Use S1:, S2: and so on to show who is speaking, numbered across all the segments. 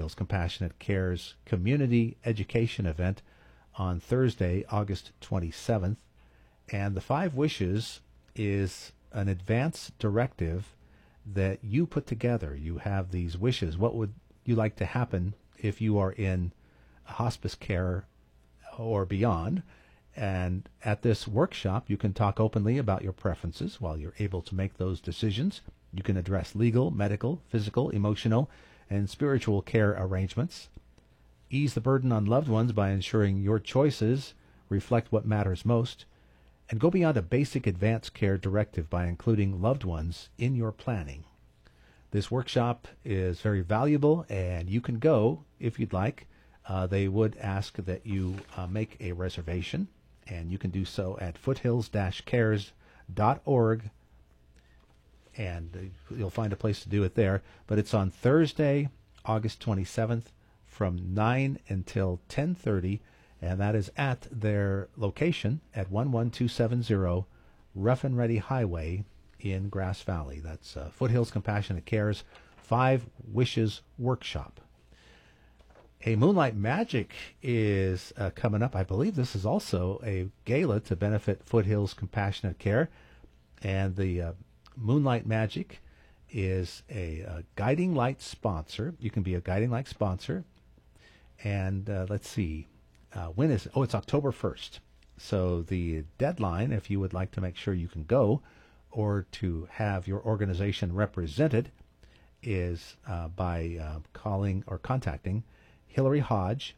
S1: Foothills Compassionate Care's community education event on Thursday, August 27th. And the 5 wishes is an advance directive that you put together. You have these wishes. What would you like to happen if you are in hospice care or beyond? And at this workshop, you can talk openly about your preferences while you're able to make those decisions. You can address legal, medical, physical, emotional, and spiritual care arrangements. Ease the burden on loved ones by ensuring your choices reflect what matters most. And go beyond a basic advanced care directive by including loved ones in your planning. This workshop is very valuable, and you can go if you'd like. They would ask that you make a reservation, and you can do so at foothills-cares.org, and you'll find a place to do it there. But it's on Thursday, August 27th, from 9 until 10:30, and that is at their location at 11270 Rough and Ready Highway in Grass Valley. That's Foothills Compassionate Care's 5 Wishes Workshop. A Moonlight Magic is coming up. I believe this is also a gala to benefit Foothills Compassionate Care. And the Moonlight Magic is a Guiding Light sponsor. You can be a Guiding Light sponsor. And let's see. When is it? Oh, it's October 1st. So the deadline, if you would like to make sure you can go or to have your organization represented, is by calling or contacting Hillary Hodge,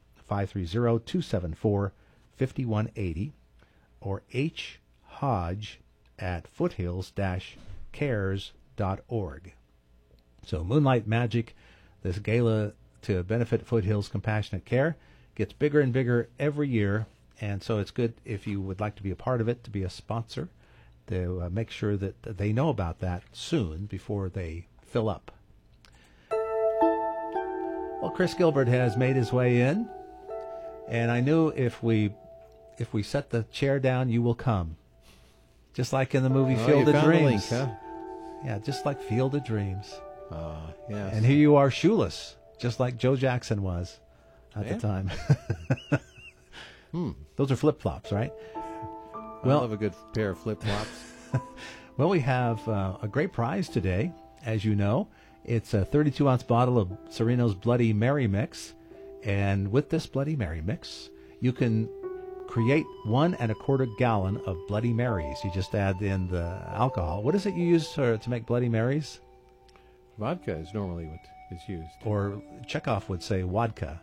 S1: 530-274-5180, or Hodge at foothills-cares.org. So Moonlight Magic, this gala to benefit Foothills Compassionate Care, gets bigger and bigger every year, and so it's good if you would like to be a part of it, to be a sponsor, to make sure that they know about that soon before they fill up. Well, Chris Gilbert has made his way in, and I knew if we set the chair down, you will come. Just like in the movie Field of Dreams.
S2: Link, huh?
S1: Yeah, just like Field of Dreams.
S2: Yes.
S1: And here you are, shoeless, just like Joe Jackson was at the time. Those are flip-flops, right?
S2: Well, I love a good pair of flip-flops.
S1: Well, we have a great prize today, as you know. It's a 32-ounce bottle of Sereno's Bloody Mary Mix. And with this Bloody Mary Mix, you can create 1 1/4 gallon of Bloody Marys. You just add in the alcohol. What is it you use to make Bloody Marys?
S2: Vodka is normally what is used.
S1: Or Chekhov would say vodka.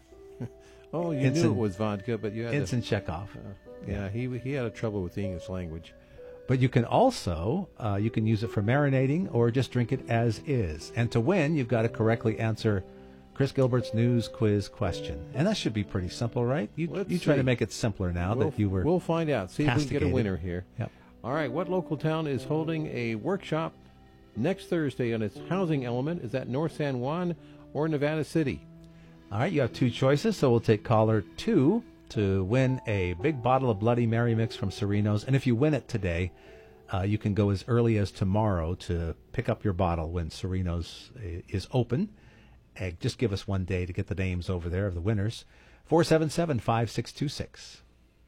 S2: Oh, you knew it was vodka, but you had
S1: Ensign Chekhov.
S2: Yeah, he had a trouble with the English language.
S1: But you can also, you can use it for marinating or just drink it as is. And to win, you've got to correctly answer Chris Gilbert's news quiz question. And that should be pretty simple, right? You try to make it simpler now that you were
S2: We'll find out. See if we can get a winner here.
S1: Yep.
S2: All right, what local town is holding a workshop next Thursday on its housing element? Is that North San Juan or Nevada City?
S1: All right, you have 2 choices, so we'll take caller 2 to win a big bottle of Bloody Mary Mix from Sereno's. And if you win it today, you can go as early as tomorrow to pick up your bottle when Sereno's is open. Just give us one day to get the names over there of the winners. 477-5626.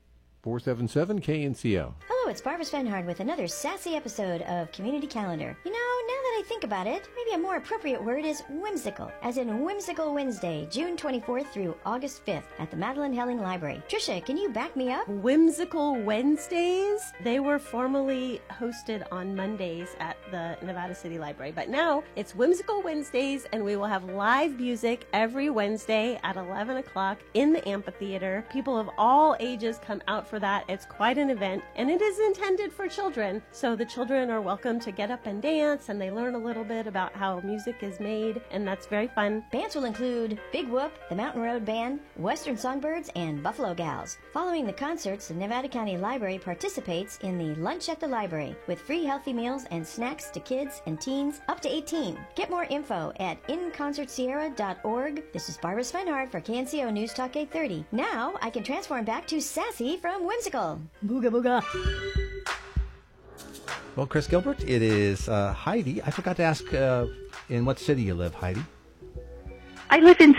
S2: 477 KNCO.
S3: Hello, it's Barbara Svenhard with another sassy episode of Community Calendar. You know, now that I think about it, maybe a more appropriate word is whimsical, as in Whimsical Wednesday, June 24th through August 5th at the Madeline Helling Library. Trisha, can you back me up?
S4: Whimsical Wednesdays, they were formerly hosted on Mondays at the Nevada City Library, but now it's Whimsical Wednesdays, and we will have live music every Wednesday at 11 o'clock in the amphitheater. People of all ages come out for that. It's quite an event, and it is intended for children, so the children are welcome to get up and dance, and they learn a little bit about how music is made, and that's very fun.
S3: Bands will include Big Whoop, the Mountain Road Band, Western Songbirds, and Buffalo Gals. Following the concerts, the Nevada County Library participates in the Lunch at the Library with free healthy meals and snacks to kids and teens up to 18. Get more info at inconcertsierra.org. This is Barbara Svenhard for KNCO News Talk 830. Now I can transform back to sassy from whimsical. Booga booga.
S1: Well, Chris Gilbert, it is Heidi. I forgot to ask in what city you live, Heidi.
S5: I live in